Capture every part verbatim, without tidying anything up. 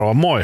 Jarro, moi.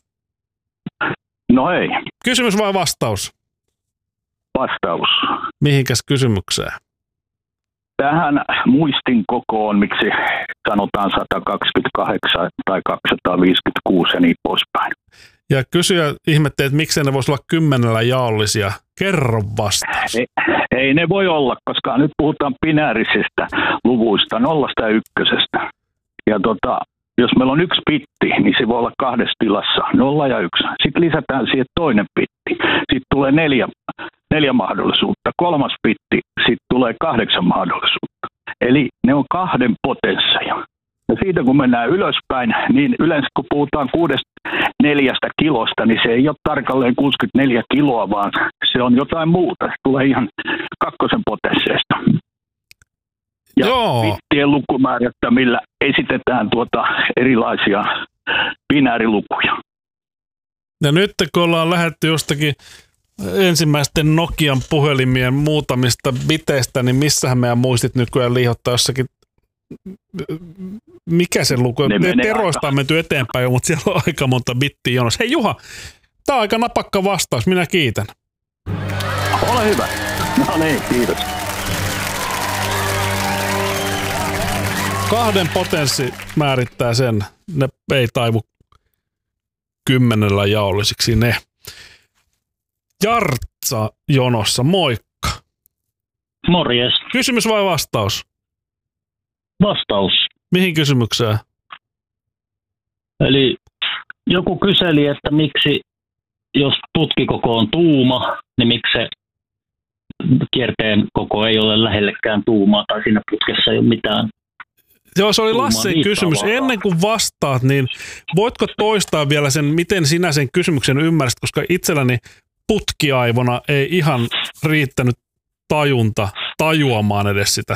No ei. Kysymys vai vastaus? Vastaus. Mihinkäs kysymykseen? Tähän muistin kokoon, miksi sanotaan sata kaksikymmentäkahdeksan tai kaksisataaviisikymmentäkuusi ja niin poispäin. Ja kysyjä ihmettelee, että miksei ne voisi olla kymmenellä jaollisia. Kerro vastaus. Ei, ei ne voi olla, koska nyt puhutaan binäärisistä luvuista, nollasta ja ykkösestä. Ja tota, jos meillä on yksi bitti, niin se voi olla kahdessa tilassa, nolla ja yksi. Sitten lisätään siihen toinen bitti. Sitten tulee neljä, neljä mahdollisuutta. Kolmas bitti, sitten tulee kahdeksan mahdollisuutta. Eli ne on kahden potensseja. Ja siitä kun mennään ylöspäin, niin yleensä kun puhutaan kuudesta neljästä kilosta, niin se ei ole tarkalleen kuusikymmentäneljä kiloa, vaan se on jotain muuta. Se tulee ihan kakkosen potensseista. Ja Joo. bittien lukumäärättä, millä esitetään tuota erilaisia binäärilukuja. Ja nyt kun ollaan lähdetty jostakin ensimmäisten Nokian puhelimien muutamista biteistä, niin missähän meidän muistit nykyään liihottaa jossakin, mikä se luku? Teroista on menty eteenpäin, mutta siellä on aika monta bittiä jonossa. Hei Juha, tää on aika napakka vastaus, minä kiitän. Ole hyvä. No niin, kiitos. Kahden potenssi määrittää sen. Ne ei taivu kymmenellä jaollisiksi ne. Jartsa jonossa, moikka. Morjes. Kysymys vai vastaus? Vastaus. Mihin kysymykseen? Eli joku kyseli, että miksi, jos putkikoko on tuuma, niin miksi se kierteen koko ei ole lähellekään tuumaa tai siinä putkessa ei ole mitään. Joo, se oli Lassen kysymys. Ennen kuin vastaat, niin voitko toistaa vielä sen, miten sinä sen kysymyksen ymmärsit, koska itselläni putkiaivona ei ihan riittänyt tajunta tajuamaan edes sitä.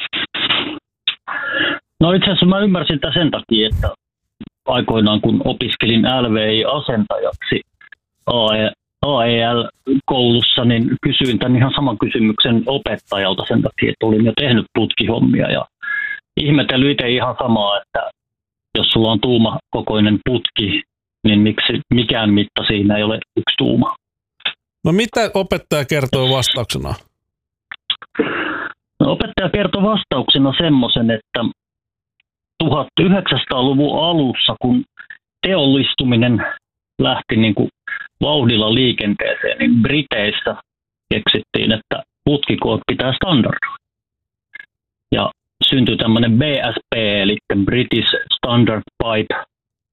No itse asiassa mä ymmärsin sitä sen takia, että aikoinaan kun opiskelin L V I-asentajaksi A E L-koulussa, niin kysyin tämän ihan saman kysymyksen opettajalta sen takia, että olin jo tehnyt putkihommia ja ihmetellyt itse ihan samaa, että jos sulla on tuumakokoinen putki, niin miksi mikään mitta siinä ei ole yksi tuuma. No mitä opettaja kertoo vastauksena? No, opettaja kertoi vastauksena semmoisen, että tuhatyhdeksänsataaluvun alussa, kun teollistuminen lähti niin kuin vauhdilla liikenteeseen, niin Briteissä keksittiin, että putkikoot pitää standardoida. Ja syntyi tämmöinen B S P, eli British Standard Pipe.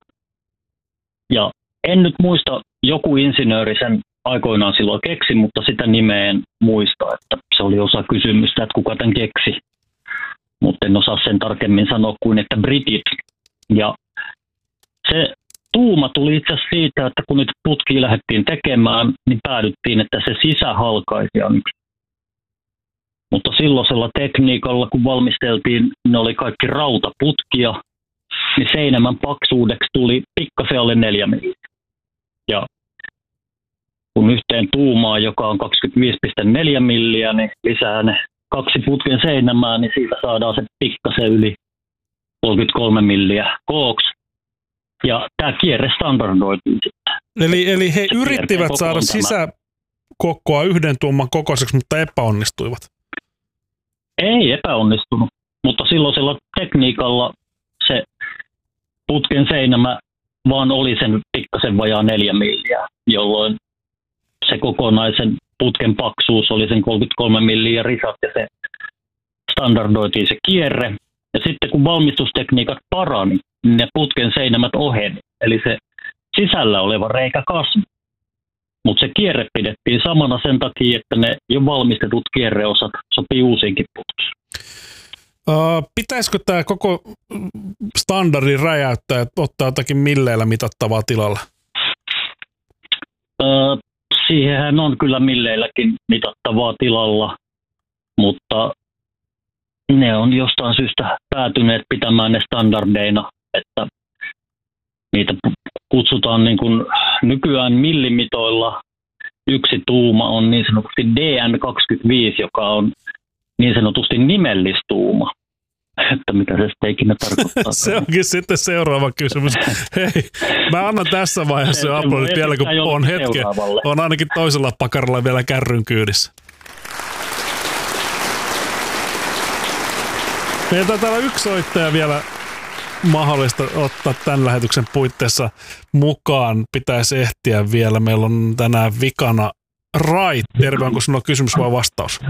Ja en nyt muista, joku insinööri sen aikoinaan silloin keksi, mutta sitä nimeä en muista, että se oli osa kysymystä, että kuka tämän keksi. Mutta en osaa sen tarkemmin sanoa kuin, että britit. Ja se tuuma tuli itse asiassa siitä, että kun nyt putkia lähdettiin tekemään, niin päädyttiin, että se sisähalkaisija on yksi. Mutta silloisella tekniikalla, kun valmisteltiin, ne oli kaikki rautaputkia, niin seinämän paksuudeksi tuli pikkasen alle neljä milliä. Ja kun yhteen tuumaa, joka on kaksikymmentäviisi pilkku neljä milliä, niin lisää ne kaksi putken seinämää, niin siitä saadaan se pikkasen yli kolmekymmentäkolme milliä kooksi. Ja tämä kierre standardoitiin sitten. Eli, eli he yrittivät saada sisäkokkoa yhden tuuman kokoiseksi, mutta epäonnistuivat. Ei epäonnistunut, mutta silloisella tekniikalla se putken seinämä vaan oli sen pikkasen vajaa neljä milliä, jolloin se kokonaisen putken paksuus oli sen kolmekymmentäkolme milliä risat ja se standardoitiin se kierre. Ja sitten kun valmistustekniikat parani, niin ne putken seinämät oheni, eli se sisällä oleva reikä kasvoi. Mutta se kierre pidettiin samana sen takia, että ne jo valmistetut kierreosat sopii uusiinkin putkiin. Uh, pitäisikö tämä koko standardi räjäyttää, että ottaa jotakin milleillä mitattavaa tilalla? Uh, siihenhän on kyllä milleilläkin mitattavaa tilalla, mutta ne on jostain syystä päätyneet pitämään ne standardeina, että niitä kutsutaan niin kuin nykyään millimitoilla. Yksi tuuma on niin sanotusti D N kaksikymmentäviisi, joka on niin sanotusti nimellistuuma. että mitä se sitten ikinä tarkoittaa. Se onkin sitten seuraava kysymys. Hei, mä annan tässä vaiheessa jo aplodit vielä, kun on hetki. On ainakin toisella pakaralla vielä kärryn kyydissä. Meillä on täällä yksi soittaja vielä mahdollista ottaa tämän lähetyksen puitteissa mukaan. Pitäisi ehtiä vielä. Meillä on tänään vikana Rait. Terve, onko sinulla kysymys vai vastaus?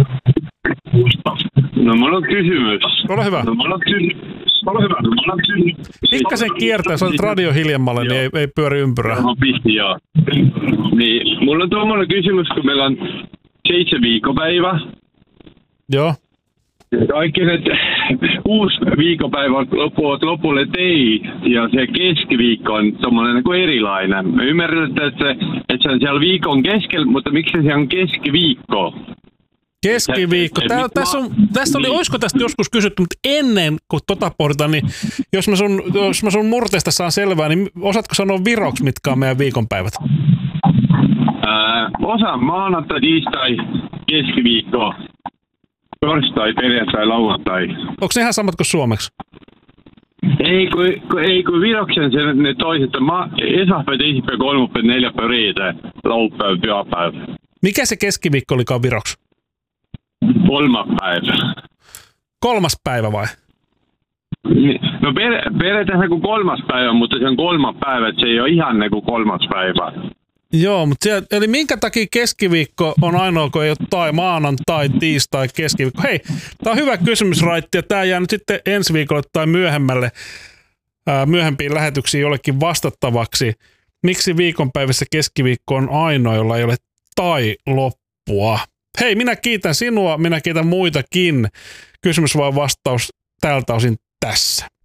No mulla on kysymys. Ole hyvä. No mulla on kysymys. Ole hyvä. No mulla on kysymys. Pikkasen kiertää, jos olet radio hiljemmalle, niin ei, ei pyöri ympyrää. No pisti, joo. Niin, mulla on tuommoinen kysymys, kun meillä on seitsemän viikkopäivä. Joo. Kaikki ne uusi viikopäivä loppuvat lopulle tei, ja se keskiviikko on tommoinen niin kuin erilainen. Mä ymmärrän, että se, että se on siellä viikon keskellä, mutta miksi se on keskiviikko? Keskiviikko. Tää, tässä, on, tässä oli, niin. Olisiko tästä joskus kysytty, mutta ennen kuin tota pohditaan, niin jos mä sun, jos mä sun murteesta saan selvää, niin osaatko sanoa viroksi, mitkä on meidän viikonpäivät? Ää, osa maanantai, tiistai, keskiviikko. Torstai, perjantai, lauantai. Onko ne ihan samat kuin suomeksi? Ei, kun, kun, ei, kun viroksen se ne toiset, ma, esahpäivä, teisipäivä, kolmapäivä, neljäpäivä, riitä, laupäivä, pyhäpäivä. Mikä se keskiviikko olikaan viroksi? Kolmas päivä. Kolmas päivä vai? No per, periaatteessa kuin kolmas päivä, mutta se on kolmas päivä, että se ei ole ihan niin kuin kolmas päivä. Joo, mutta siellä, eli minkä takia keskiviikko on ainoa, kun ei ole tai maanantai, tiistai, keskiviikko? Hei, tämä on hyvä kysymys, Raitti, ja tämä jää nyt sitten ensi viikolle tai myöhemmälle, ää, myöhempiin lähetyksiin jollekin vastattavaksi. Miksi viikonpäivässä keskiviikko on ainoa, jolla ei ole tai loppua? Hei, minä kiitän sinua, minä kiitän muitakin. Kysymys vai vastaus tältä osin tässä.